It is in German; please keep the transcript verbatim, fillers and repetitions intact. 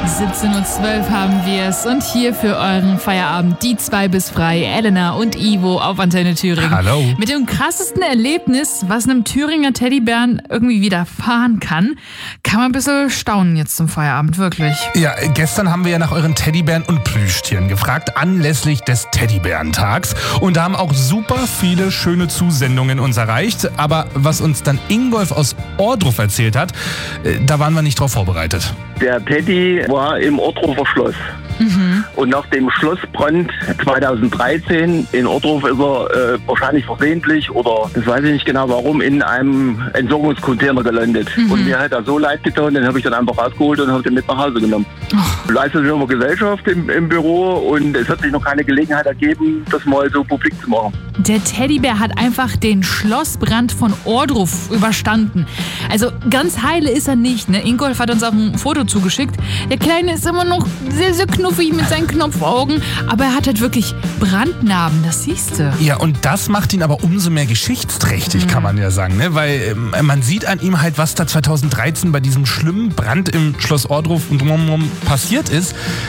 siebzehn Uhr zwölf haben wir es und hier für euren Feierabend die zwei bis frei, Elena und Ivo auf Antenne Thüringen. Hallo. Mit dem krassesten Erlebnis, was einem Thüringer Teddybären irgendwie widerfahren kann, kann man ein bisschen staunen jetzt zum Feierabend, wirklich. Ja, gestern haben wir ja nach euren Teddybären und Plüschtieren gefragt, anlässlich des Teddybärentags. Und da haben auch super viele schöne Zusendungen uns erreicht. Aber was uns dann Ingolf aus Ohrdruf erzählt hat, da waren wir nicht drauf vorbereitet. Der Teddy war im Ohrdruffer Schloss. Mhm. Und nach dem Schlossbrand zweitausenddreizehn in Ohrdruf ist er äh, wahrscheinlich versehentlich oder das weiß ich nicht genau warum in einem Entsorgungscontainer gelandet. Mhm. Und mir hat er so leid getan, den habe ich dann einfach rausgeholt und habe den mit nach Hause genommen. Oh. Leistet sich immer Gesellschaft im, im Büro und es hat sich noch keine Gelegenheit ergeben, das mal so publik zu machen. Der Teddybär hat einfach den Schlossbrand von Ohrdruf überstanden. Also ganz heile ist er nicht, ne? Ingolf hat uns auch ein Foto zugeschickt. Der Kleine ist immer noch sehr, sehr knuffig mit seinen Knopfaugen, aber er hat halt wirklich Brandnarben, das siehst du. Ja, und das macht ihn aber umso mehr geschichtsträchtig, mhm. kann man ja sagen, ne? Weil äh, man sieht an ihm halt, was da zweitausenddreizehn bei diesem schlimmen Brand im Schloss Ohrdruf und drumherum passiert ist.